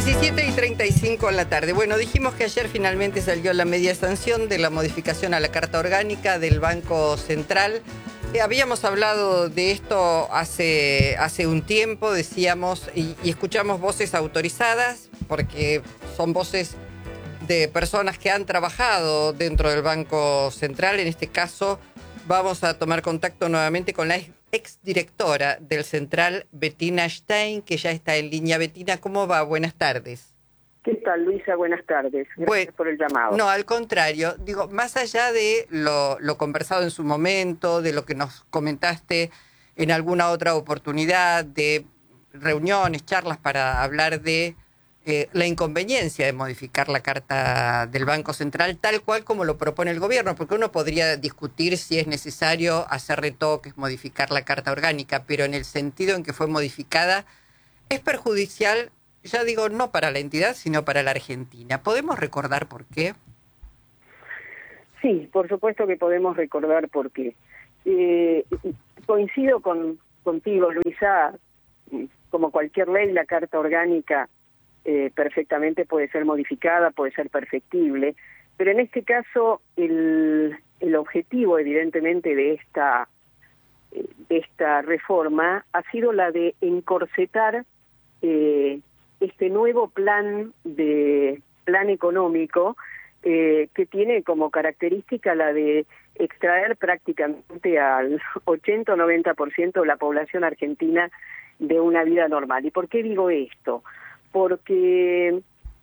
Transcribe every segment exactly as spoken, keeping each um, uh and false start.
diecisiete y treinta y cinco en la tarde. Bueno, dijimos que ayer finalmente salió la media sanción de la modificación a la Carta Orgánica del Banco Central. Eh, habíamos hablado de esto hace, hace un tiempo, decíamos, y, y escuchamos voces autorizadas, porque son voces de personas que han trabajado dentro del Banco Central. En este caso, vamos a tomar contacto nuevamente con la exdirectora del Central, Bettina Stein, que ya está en línea. Bettina, ¿cómo va? Buenas tardes. ¿Qué tal, Luisa? Buenas tardes. Gracias bueno, por el llamado. No, al contrario. Digo, más allá de lo, lo conversado en su momento, de lo que nos comentaste en alguna otra oportunidad, de reuniones, charlas para hablar de eh, la inconveniencia de modificar la Carta del Banco Central tal cual como lo propone el gobierno, porque uno podría discutir si es necesario hacer retoques, modificar la Carta Orgánica, pero en el sentido en que fue modificada es perjudicial, ya digo, no para la entidad, sino para la Argentina. ¿Podemos recordar por qué? Sí, por supuesto que podemos recordar por qué. Eh, coincido con contigo, Luisa, como cualquier ley, la Carta Orgánica eh, perfectamente puede ser modificada, puede ser perfectible, pero en este caso el, el objetivo, evidentemente, de esta, de esta reforma ha sido la de encorsetar eh, este nuevo plan de plan económico eh, que tiene como característica la de extraer prácticamente al ochenta o noventa por ciento de la población argentina de una vida normal. ¿Y por qué digo esto? Porque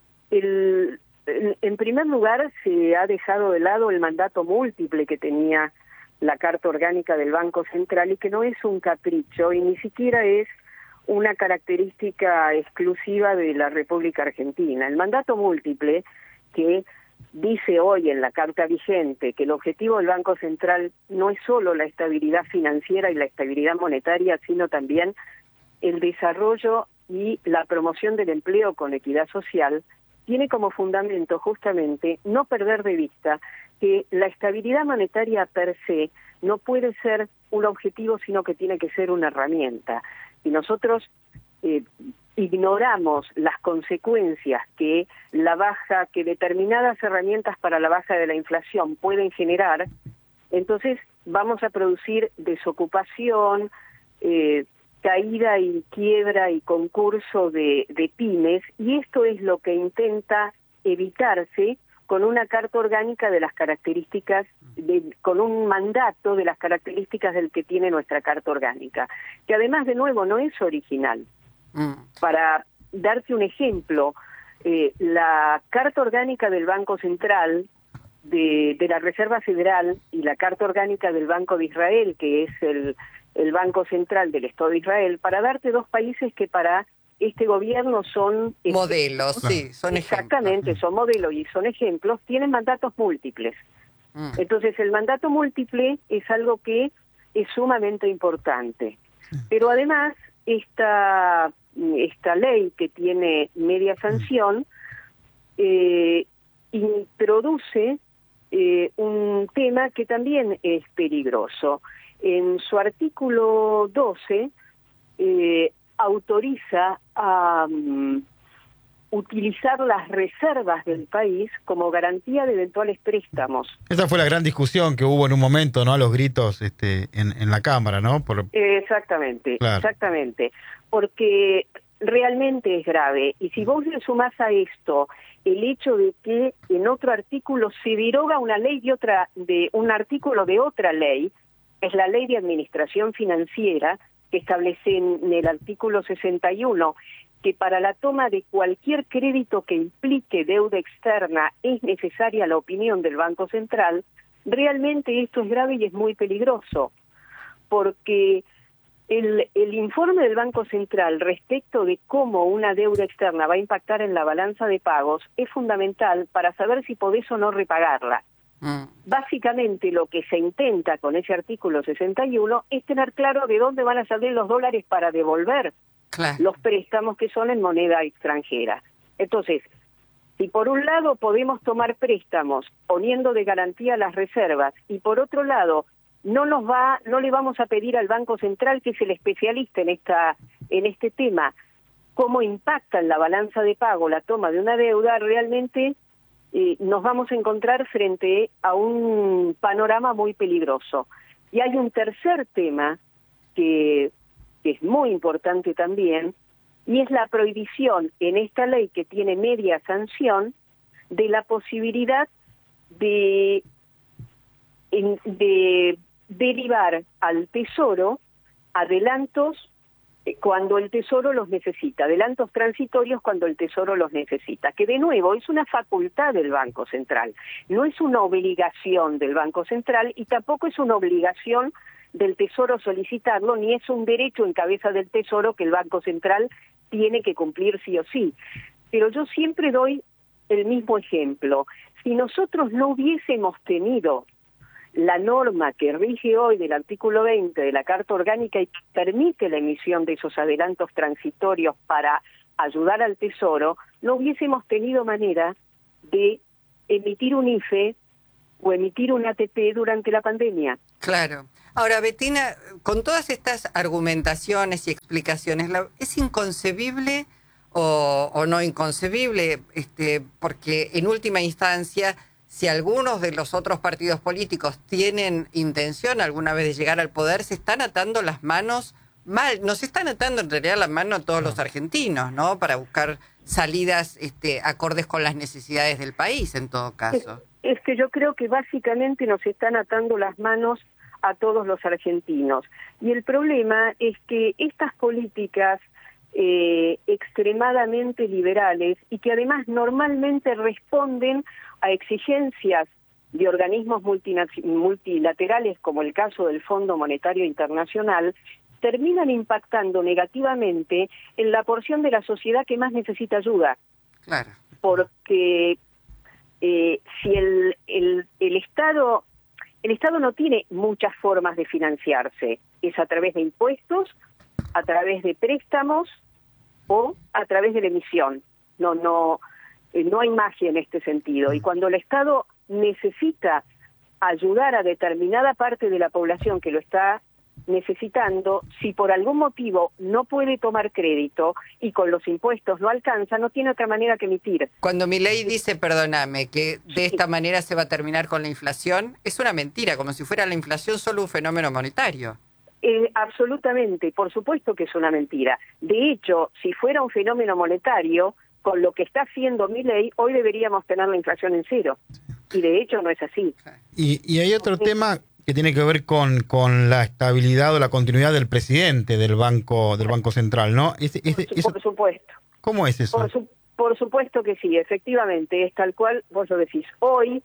el, en primer lugar se ha dejado de lado el mandato múltiple que tenía la Carta Orgánica del Banco Central y que no es un capricho y ni siquiera es una característica exclusiva de la República Argentina. El mandato múltiple, que dice hoy en la Carta vigente que el objetivo del Banco Central no es solo la estabilidad financiera y la estabilidad monetaria, sino también el desarrollo y la promoción del empleo con equidad social, tiene como fundamento justamente no perder de vista que la estabilidad monetaria per se no puede ser un objetivo, sino que tiene que ser una herramienta. Y nosotros eh, ignoramos las consecuencias que la baja, que determinadas herramientas para la baja de la inflación pueden generar, entonces vamos a producir desocupación, eh, caída y quiebra y concurso de, de pymes, y esto es lo que intenta evitarse con una Carta Orgánica de las características, de, con un mandato de las características del que tiene nuestra Carta Orgánica, que además, de nuevo, no es original. Mm. Para darte un ejemplo, eh, la Carta Orgánica del Banco Central, de, de la Reserva Federal, y la Carta Orgánica del Banco de Israel, que es el, el Banco Central del Estado de Israel, para darte dos países que para este gobierno son modelos, sí, son exactamente, ejemplos. son modelos y son ejemplos, tienen mandatos múltiples. Mm. Entonces el mandato múltiple es algo que es sumamente importante. Pero además esta, esta ley que tiene media sanción eh, introduce eh, un tema que también es peligroso. En su artículo doce eh, autoriza a um, utilizar las reservas del país como garantía de eventuales préstamos. Esa fue la gran discusión que hubo en un momento, ¿no? A los gritos este, en, en la Cámara, ¿no? Por... Exactamente, claro. exactamente. Porque realmente es grave. Y si vos le sumás a esto el hecho de que en otro artículo se deroga una ley de otra, de un artículo de otra ley, es la Ley de Administración Financiera, que establece en el artículo sesenta y uno que para la toma de cualquier crédito que implique deuda externa es necesaria la opinión del Banco Central, realmente esto es grave y es muy peligroso, porque el, el informe del Banco Central respecto de cómo una deuda externa va a impactar en la balanza de pagos es fundamental para saber si podés o no repagarla. Mm. Básicamente lo que se intenta con ese artículo sesenta y uno es tener claro de dónde van a salir los dólares para devolver claro. los préstamos que son en moneda extranjera. Entonces, si por un lado podemos tomar préstamos poniendo de garantía las reservas y por otro lado no nos va, no le vamos a pedir al Banco Central, que es el especialista en esta, en este tema, cómo impacta en la balanza de pago la toma de una deuda, realmente eh, nos vamos a encontrar frente a un panorama muy peligroso. Y hay un tercer tema que, que es muy importante también, y es la prohibición en esta ley que tiene media sanción de la posibilidad de, de derivar al Tesoro adelantos cuando el Tesoro los necesita, adelantos transitorios cuando el Tesoro los necesita, que de nuevo es una facultad del Banco Central, no es una obligación del Banco Central y tampoco es una obligación del Tesoro solicitarlo, ni es un derecho en cabeza del Tesoro que el Banco Central tiene que cumplir sí o sí. Pero yo siempre doy el mismo ejemplo. Si nosotros no hubiésemos tenido la norma que rige hoy del artículo veinte de la Carta Orgánica y que permite la emisión de esos adelantos transitorios para ayudar al Tesoro, no hubiésemos tenido manera de emitir un I F E o emitir un A T P durante la pandemia. Claro. Ahora, Bettina, con todas estas argumentaciones y explicaciones, ¿es inconcebible o, o no inconcebible? Este, porque en última instancia, si algunos de los otros partidos políticos tienen intención alguna vez de llegar al poder, se están atando las manos mal. Nos están atando en realidad las manos a todos los argentinos, ¿no? Para buscar salidas este, acordes con las necesidades del país, en todo caso. Es, es que yo creo que básicamente nos están atando las manos a todos los argentinos. Y el problema es que estas políticas eh, extremadamente liberales y que además normalmente responden a exigencias de organismos multilaterales, como el caso del Fondo Monetario Internacional, terminan impactando negativamente en la porción de la sociedad que más necesita ayuda. Claro. Porque eh, si el, el, el Estado, el Estado no tiene muchas formas de financiarse, es a través de impuestos, a través de préstamos o a través de la emisión. No, no. No hay magia en este sentido. Y cuando el Estado necesita ayudar a determinada parte de la población que lo está necesitando, si por algún motivo no puede tomar crédito y con los impuestos no alcanza, no tiene otra manera que emitir. Cuando Milei dice, perdóname, que de esta manera se va a terminar con la inflación, es una mentira, como si fuera la inflación solo un fenómeno monetario. Eh, absolutamente, por supuesto que es una mentira. De hecho, si fuera un fenómeno monetario, con lo que está haciendo Milei, hoy deberíamos tener la inflación en cero. Y de hecho no es así. Y, y hay otro tema que tiene que ver con, con la estabilidad o la continuidad del presidente del Banco del Banco Central, ¿no? Ese, ese, por, eso, por supuesto. ¿Cómo es eso? Por, su, por supuesto que sí, efectivamente, es tal cual vos lo decís. Hoy,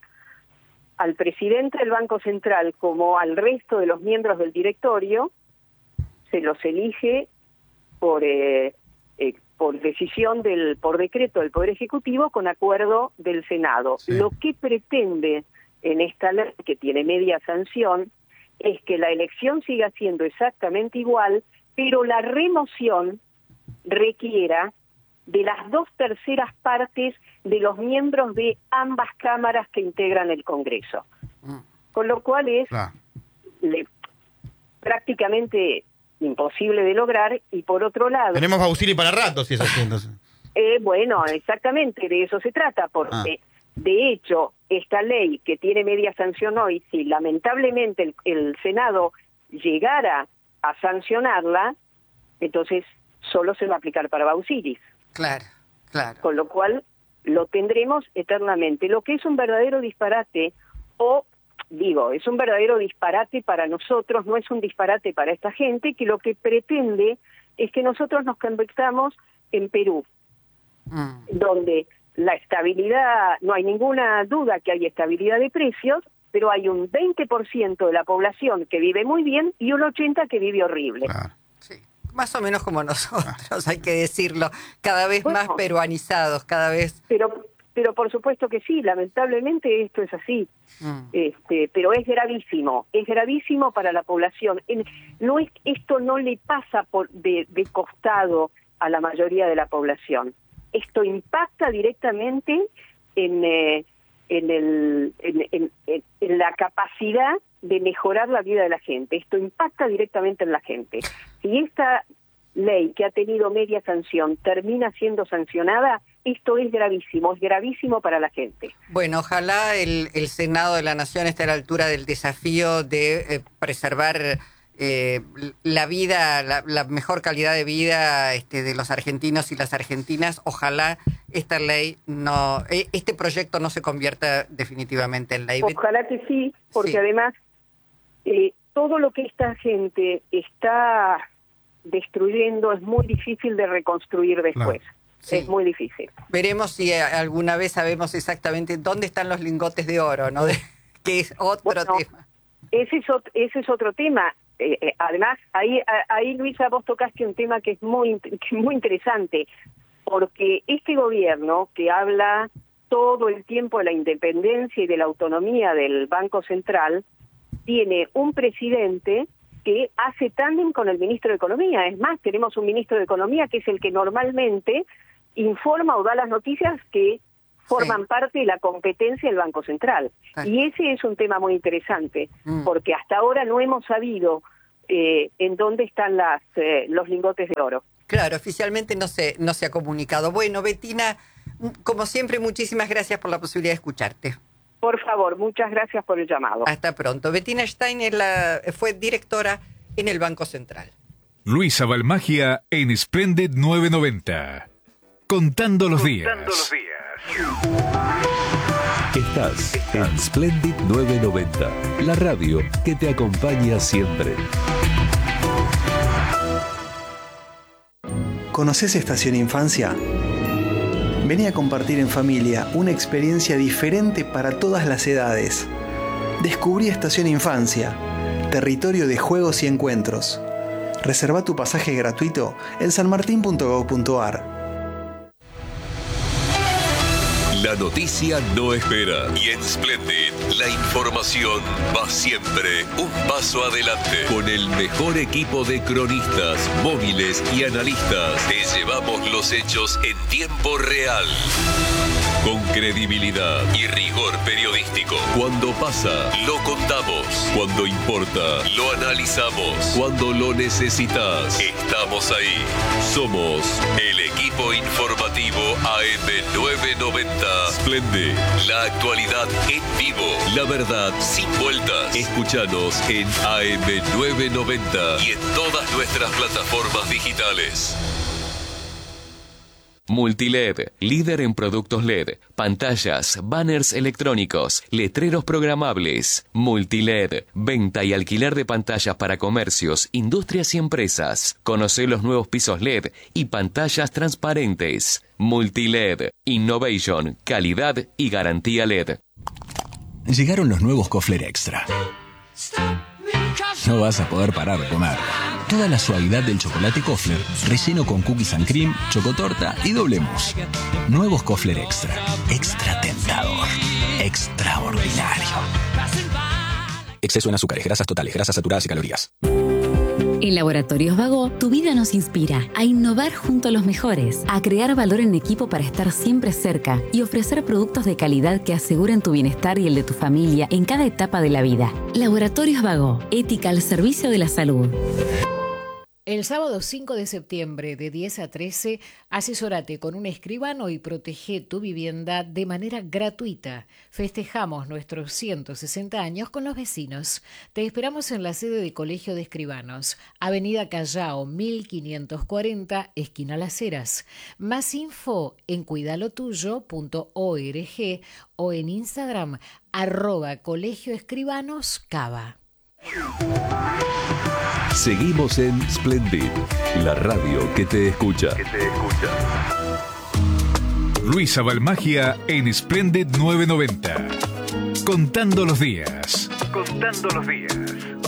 al presidente del Banco Central, como al resto de los miembros del directorio, se los elige por... Eh, eh, por decisión del, por decreto del Poder Ejecutivo con acuerdo del Senado. Sí. Lo que pretende en esta ley, que tiene media sanción, es que la elección siga siendo exactamente igual, pero la remoción requiera de las dos terceras partes de los miembros de ambas cámaras que integran el Congreso. Con lo cual es claro. le, prácticamente imposible de lograr, y por otro lado... Tenemos Bausili para rato, si es así, entonces. Eh, bueno, exactamente, de eso se trata, porque ah. de hecho, esta ley que tiene media sanción hoy, si lamentablemente el, el Senado llegara a sancionarla, entonces solo se va a aplicar para Bausili. Claro, claro. Con lo cual lo tendremos eternamente. Lo que es un verdadero disparate, o... Digo, es un verdadero disparate para nosotros, no es un disparate para esta gente, que lo que pretende es que nosotros nos convirtamos en Perú, mm. donde la estabilidad, no hay ninguna duda que hay estabilidad de precios, pero hay un veinte por ciento de la población que vive muy bien y un ochenta por ciento que vive horrible. Claro. Sí, más o menos como nosotros, hay que decirlo, cada vez bueno, más peruanizados, cada vez... Pero... Pero por supuesto que sí, lamentablemente esto es así. Mm. Este, pero es gravísimo, es gravísimo para la población. En, no es, esto no le pasa por de, de costado a la mayoría de la población. Esto impacta directamente en, eh, en, el, en, en, en, en la capacidad de mejorar la vida de la gente. Esto impacta directamente en la gente. Si esta ley que ha tenido media sanción termina siendo sancionada, esto es gravísimo, es gravísimo para la gente. Bueno, ojalá el, el Senado de la Nación esté a la altura del desafío de eh, preservar eh, la vida, la, la mejor calidad de vida este, de los argentinos y las argentinas. Ojalá esta ley no, este proyecto no se convierta definitivamente en ley. Ojalá que sí, porque sí. además eh, todo lo que esta gente está destruyendo es muy difícil de reconstruir después. Claro. Sí. Es muy difícil. Veremos si alguna vez sabemos exactamente dónde están los lingotes de oro, ¿no? De, que es otro bueno, tema. Ese es, otro, ese es otro tema. Eh, eh, además, ahí, ahí, Luisa, vos tocaste un tema que es muy, muy interesante, porque este gobierno que habla todo el tiempo de la independencia y de la autonomía del Banco Central, tiene un presidente que hace tándem con el ministro de Economía. Es más, tenemos un ministro de Economía que es el que normalmente informa o da las noticias que forman sí. parte de la competencia del Banco Central. Sí. Y ese es un tema muy interesante, mm. porque hasta ahora no hemos sabido eh, en dónde están las eh, los lingotes de oro. Claro, oficialmente no se, no se ha comunicado. Bueno, Bettina, como siempre, muchísimas gracias por la posibilidad de escucharte. Por favor, muchas gracias por el llamado. Hasta pronto. Bettina Stein es la, fue directora en el Banco Central. Luisa Balmagia en Splendid novecientos noventa. Contando los días. Contando los días. Estás en Splendid novecientos noventa, la radio que te acompaña siempre. ¿Conoces Estación Infancia? Vení a compartir en familia una experiencia diferente para todas las edades. Descubrí Estación Infancia, territorio de juegos y encuentros. Reserva tu pasaje gratuito en sanmartin punto gob punto ar. La noticia no espera y en Splendid la información va siempre un paso adelante. Con el mejor equipo de cronistas, móviles y analistas, te llevamos los hechos en tiempo real. Con credibilidad y rigor periodístico. Cuando pasa, lo contamos. Cuando importa, lo analizamos. Cuando lo necesitas, estamos ahí. Somos el equipo informativo A M novecientos noventa. Splendid, la actualidad en vivo. La verdad sin vueltas. Escúchanos en A M novecientos noventa y en todas nuestras plataformas digitales. Multiled, líder en productos L E D, pantallas, banners electrónicos, letreros programables. Multiled, venta y alquiler de pantallas para comercios, industrias y empresas. Conoce los nuevos pisos L E D y pantallas transparentes. Multiled, innovation, calidad y garantía L E D. Llegaron los nuevos Kofler Extra. No vas a poder parar de comer. Toda la suavidad del chocolate Kofler, relleno con cookies and cream, chocotorta y doble mousse. Nuevos Kofler Extra. Extra tentador. Extraordinario. Exceso en azúcares, grasas totales, grasas saturadas y calorías. En Laboratorios Vago, tu vida nos inspira a innovar junto a los mejores, a crear valor en equipo para estar siempre cerca y ofrecer productos de calidad que aseguren tu bienestar y el de tu familia en cada etapa de la vida. Laboratorios Vago, ética al servicio de la salud. El sábado cinco de septiembre de diez a trece, asesórate con un escribano y protege tu vivienda de manera gratuita. Festejamos nuestros ciento sesenta años con los vecinos. Te esperamos en la sede de Colegio de Escribanos, Avenida Callao mil quinientos cuarenta, esquina Las Heras. Más info en cuidalotuyo punto org o en Instagram, arroba Colegio Escribanos Cava. Seguimos en Splendid, la radio que te escucha. Que te escucha. Luisa Balmagia en Splendid novecientos noventa. Contando los días. Contando los días.